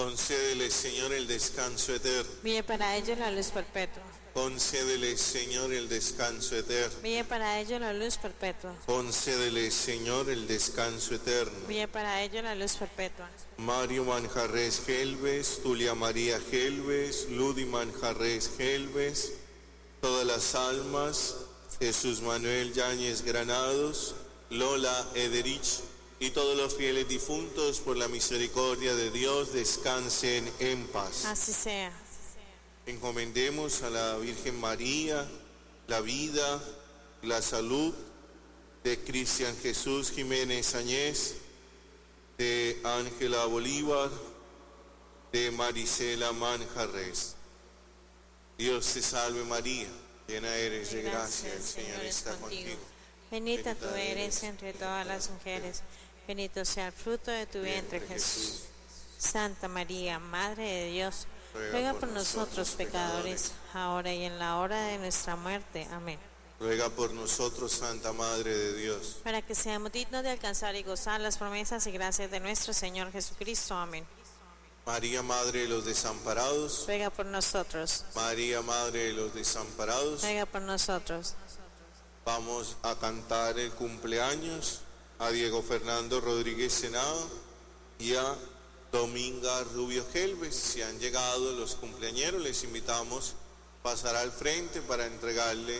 Concédele, Señor, el descanso eterno. Envíe para ellos la luz perpetua. Concédele, Señor, el descanso eterno. Envíe para ellos la luz perpetua. Concédele, Señor, el descanso eterno. Envíe para ellos la luz perpetua. Mario Manjarres Gelbes, Tulia María Gelbes, Ludi Manjarres Gelbes, todas las almas, Jesús Manuel Yáñez Granados, Lola Ederich y todos los fieles difuntos, por la misericordia de Dios, descansen en paz. Así sea. Encomendemos a la Virgen María la vida, la salud de Cristian Jesús Jiménez Añez, de Ángela Bolívar, de Marisela Manjarres. Dios te salve María, llena eres de gracia, el Señor está contigo. Bendita tú eres entre todas las mujeres, bendito sea el fruto de tu vientre, Jesús. Santa María, Madre de Dios, ruega por nosotros pecadores, ahora y en la hora de nuestra muerte. Amén. Ruega por nosotros, Santa Madre de Dios, para que seamos dignos de alcanzar y gozar las promesas y gracias de nuestro Señor Jesucristo. Amén. María, Madre de los desamparados, ruega por nosotros. María, Madre de los desamparados, ruega por nosotros. Vamos a cantar el cumpleaños a Diego Fernando Rodríguez Senado y a Dominga Rubio Gelbes. Si han llegado los cumpleañeros, les invitamos a pasar al frente para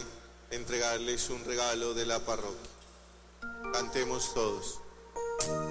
entregarles un regalo de la parroquia. Cantemos todos.